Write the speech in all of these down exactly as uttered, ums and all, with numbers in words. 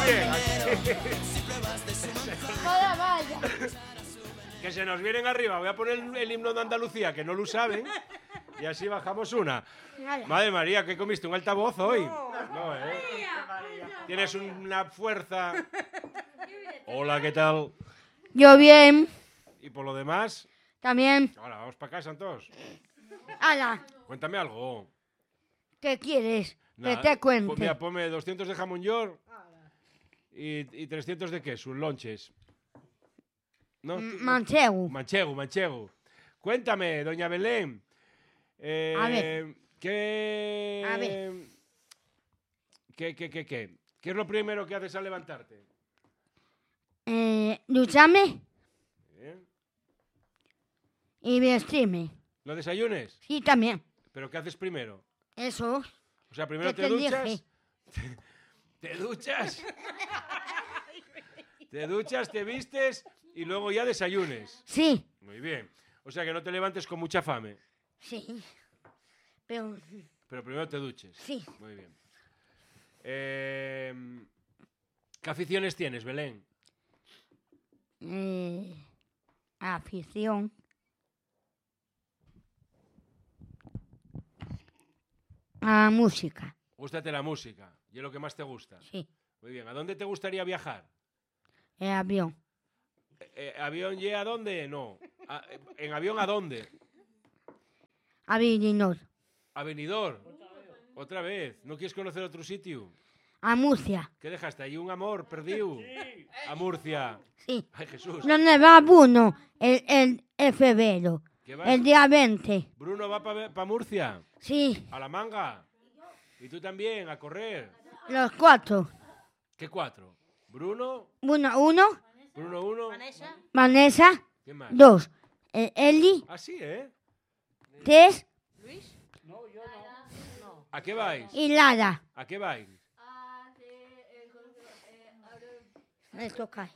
bien. Vaya, vaya. Que se nos vienen arriba. Voy a poner el himno de Andalucía, que no lo saben. Y así bajamos una. Madre María, ¿qué comiste? ¿Un altavoz hoy? No, ¿eh? Tienes una fuerza. Hola, ¿qué tal? Yo bien. ¿Y por lo demás? También. Ahora, vamos para casa, entonces. Hala, Cuéntame algo. ¿qué quieres? Nada, que te pues cuente. mira, ponme doscientos de jamón york y, y trescientos de queso, lonches. ¿No? M- Manchego. Manchego, manchego. Cuéntame, doña Belén. Eh, A ver. ¿Qué... A ver. ¿Qué, qué, qué, qué? ¿Qué es lo primero que haces al levantarte? Eh, ducharme ¿Eh? y vestirme. ¿Lo desayunes? Sí, también. ¿Pero qué haces primero? Eso. O sea, primero ¿Qué te te duchas. dije? ¿Te duchas? Te duchas, te vistes y luego ya desayunes. Sí. Muy bien. O sea, que no te levantes con mucha fame. Sí. Pero. Pero primero te duches. Sí. Muy bien. Eh, ¿Qué aficiones tienes, Belén? Eh, afición. A música. Gústate la música. ¿Y es lo que más te gusta? Sí. Muy bien. ¿A dónde te gustaría viajar? El avión. Eh, eh, ¿Avión y a dónde? No. A- eh, ¿En avión a dónde? A Virinor. ¿A Benidorm? Otra vez. ¿No quieres conocer otro sitio? A Murcia. ¿Qué dejaste ahí? ¿Un amor perdido? A Murcia. Sí. Ay, Jesús. ¿Dónde va Bruno? El, el, el febrero. ¿Qué vas? El día veinte. ¿Bruno va para Murcia? Sí. ¿A la manga? ¿Y tú también? ¿A correr? Los cuatro. ¿Qué cuatro? ¿Bruno? Uno, uno. ¿Bruno uno? Vanessa. ¿Qué más? Dos. El Eli. Ah, sí, ¿eh? Tres. ¿A qué vais? Y Lara. ¿A qué vais? Esto cae.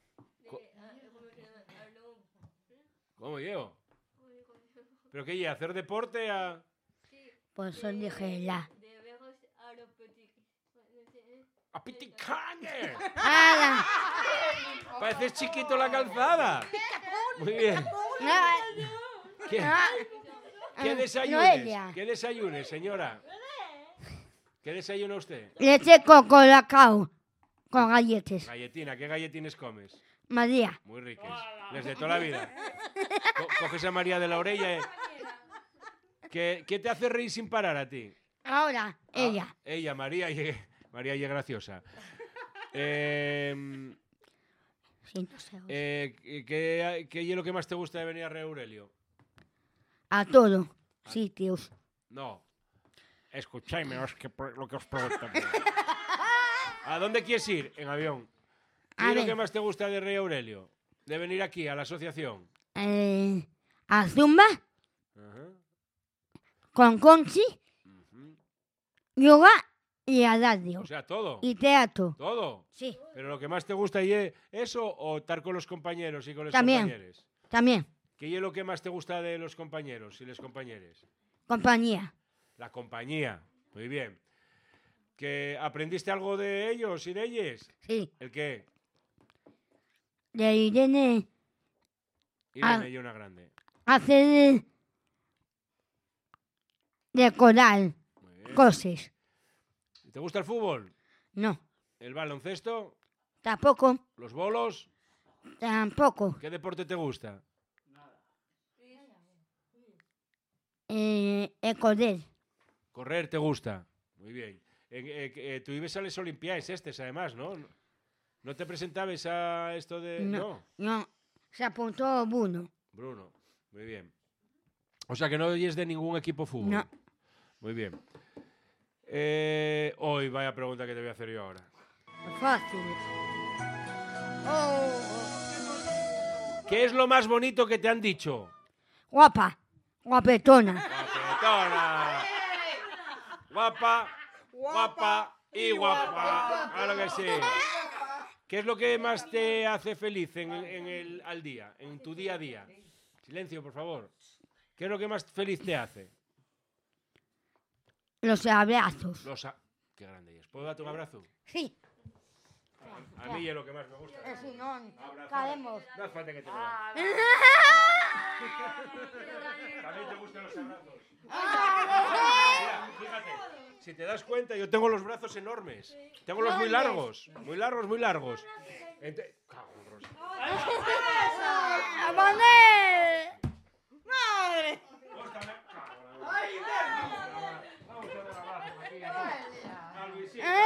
¿Cómo yo? ¿Pero qué? ¿Y hacer deporte? A... Por eso dije la. ¡A Piticañe! ¡Hala! Pareces chiquito la calzada. Muy bien. ¿Qué, ¿qué desayunes? Noelia. ¿Qué desayunes, señora? ¿Qué desayuna usted? Leche con colacao. Con galletas. Galletina. ¿Qué galletines comes? María. Muy ricas. Desde toda la vida. Co- coges a María de la orella. eh. ¿Qué, ¿Qué te hace reír sin parar a ti? Ahora, Ah, ella. ella, María y, María y es graciosa. Eh, Sí, no sé. eh, ¿qué, ¿Qué es lo que más te gusta de venir a Rey Aurelio? A todo. Sitios. No. Escuchadme os que pro- lo que os pregunto. ¿A dónde quieres ir? En avión. ¿Qué A es lo ver. que más te gusta de Rey Aurelio? De venir aquí, a la asociación. Eh, a Zumba. Ajá. Con Conchi. Ujú. Yoga. Y a radio. O sea, todo. Y teatro. Todo. Sí. Pero lo que más te gusta y es eso o estar con los compañeros y con los También. compañeros. También. ¿Qué es lo que más te gusta de los compañeros y los compañeros? Compañía. La compañía. Muy bien. ¿Que aprendiste algo de ellos y de ellas? Sí. ¿El qué? De Irene. Irene Ah. y una grande. Hacer de, de coral. Muy bien. Cosas. ¿Te gusta el fútbol? No. ¿El baloncesto? Tampoco. ¿Los bolos? Tampoco. ¿Qué deporte te gusta? Eh, el correr. Correr te gusta. Muy bien. Eh, eh, eh, tú ibas a las Olimpiadas estes, además, ¿no? ¿No te presentabas a esto de...? No. No. Se apuntó Bruno. Bruno. Muy bien. O sea que no oyes de ningún equipo fútbol. No. Muy bien. Eh, hoy vaya pregunta que te voy a hacer yo ahora. Fácil. Oh. ¿Qué es lo más bonito que te han dicho? Guapa. Guapetona. Guapetona. Guapa, guapa y guapa. Claro que sí. ¿Qué es lo que más te hace feliz en, en el, al día, en tu día a día? Silencio, por favor. ¿Qué es lo que más feliz te hace? Los abrazos. Los a- Qué grande es. ¿Puedo darte un abrazo? Sí. mí es lo que más me gusta. Eh, si no, Abrazar. caemos. No hace falta que te lo haga. También te gustan los abrazos. Mira, fíjate, si te das cuenta, yo tengo los brazos enormes. Tengo los muy largos, muy largos, muy largos. Ente- Cago en Rosa. ¡Mané! ¡Madre! Hostia, me cago en la madre. Vamos a dar abrazos aquí a a Luisito. Y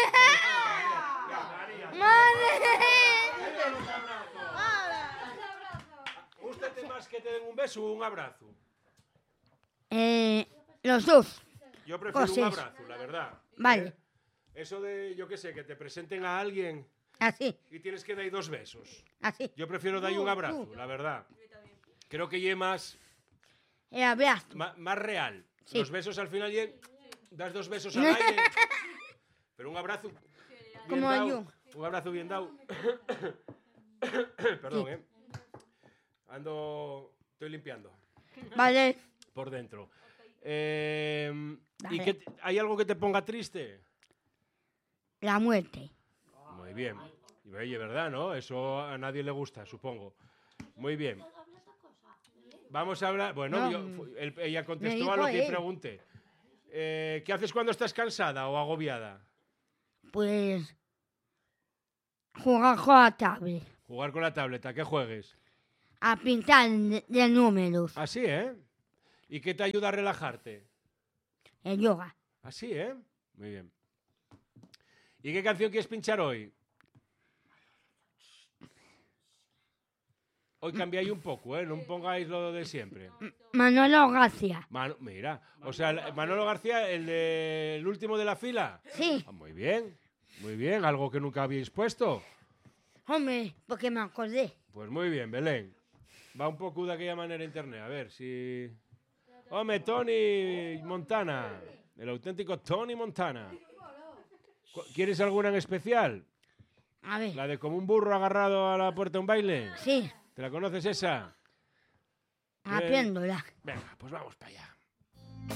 a María. Venga, los abrazos. ¿Gústate más que te den un beso o un abrazo? Eh, los dos. Yo prefiero Pues un eso. abrazo, la verdad. Vale. ¿Eh? Eso de, yo qué sé, que te presenten a alguien Así, y tienes que dar dos besos. así. Yo prefiero dar un abrazo, la verdad. Creo que es más, El abrazo. ma- más real. Sí. Los besos al final ye- das dos besos al aire, pero un abrazo bien Como dado, yo. un abrazo bien dado. Perdón, ¿eh? Ando, estoy limpiando Vale. por dentro. Eh, ¿Y Vale. qué te- hay algo que te ponga triste? La muerte. Muy bien. Y oye, ¿verdad, no? Eso a nadie le gusta, supongo. Muy bien. Vamos a hablar... Bueno, No, yo- fu- él- ella me contestó dijo a lo que él. pregunté. Eh, ¿Qué haces cuando estás cansada o agobiada? Pues jugar con la tablet. Jugar con la tableta, ¿qué juegues? A pintar de, de números. Así, ¿eh? ¿Y qué te ayuda a relajarte? El yoga. Así, ¿eh? Muy bien. ¿Y qué canción quieres pinchar hoy? Hoy cambiáis un poco, ¿eh? No pongáis lo de siempre. Manolo García. Mano- mira, o sea, el- Manolo García, el, de- el último de la fila. Sí, Ah, muy bien, muy bien, algo que nunca habíais puesto. hombre, porque me acordé. Pues muy bien, Belén. Va un poco de aquella manera internet, a ver si... Hombre, Tony Montana, el auténtico Tony Montana. Cu- ¿Quieres alguna en especial? A ver, La de como un burro agarrado a la puerta de un baile. sí, ¿Te la conoces esa? haciéndola. Venga, pues vamos para allá.